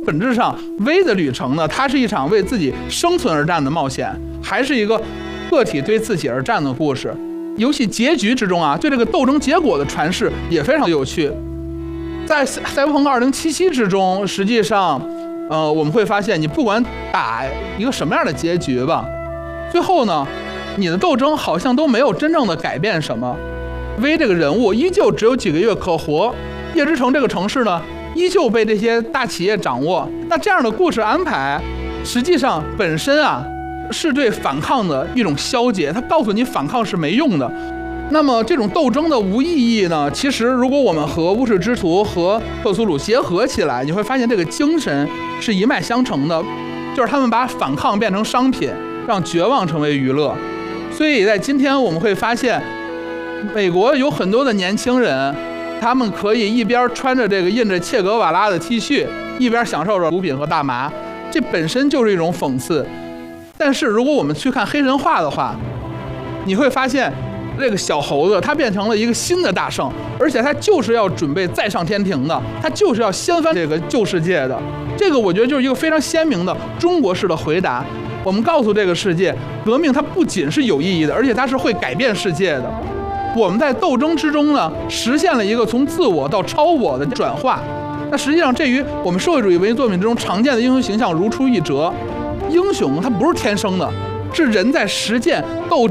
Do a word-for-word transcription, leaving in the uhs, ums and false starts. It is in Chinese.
本质上V的旅程呢，它是一场为自己生存而战的冒险，还是一个个体对自己而战的故事。游戏结局之中啊，对这个斗争结果的阐释也非常有趣。在赛博朋克二零七七之中，实际上呃，我们会发现你不管打一个什么样的结局吧，最后呢你的斗争好像都没有真正的改变什么。V 这个人物依旧只有几个月可活，夜之城这个城市呢依旧被这些大企业掌握。那这样的故事安排实际上本身啊是对反抗的一种消解，它告诉你反抗是没用的。那么这种斗争的无意义呢，其实如果我们和巫师之徒和克苏鲁结合起来，你会发现这个精神是一脉相承的，就是他们把反抗变成商品，让绝望成为娱乐。所以在今天我们会发现，美国有很多的年轻人，他们可以一边穿着这个印着切格瓦拉的 T 恤，一边享受着毒品和大麻，这本身就是一种讽刺。但是如果我们去看黑神话的话，你会发现这个小猴子他变成了一个新的大圣，而且他就是要准备再上天庭的，他就是要掀翻这个旧世界的。这个我觉得就是一个非常鲜明的中国式的回答。我们告诉这个世界，革命它不仅是有意义的，而且它是会改变世界的。我们在斗争之中呢，实现了一个从自我到超我的转化。那实际上这与我们社会主义文艺作品之中常见的英雄形象如出一辙。英雄他不是天生的，是人在实践斗争